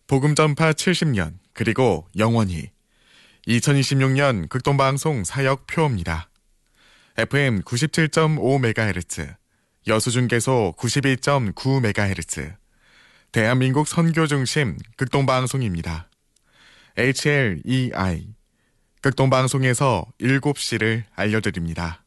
복음 전파 70년, 그리고 영원히. 2026년 극동방송 사역 표입니다. FM 97.5MHz, 여수중계소 92.9MHz, 대한민국 선교 중심 극동방송입니다. HLEI, 극동방송에서 7시를 알려드립니다.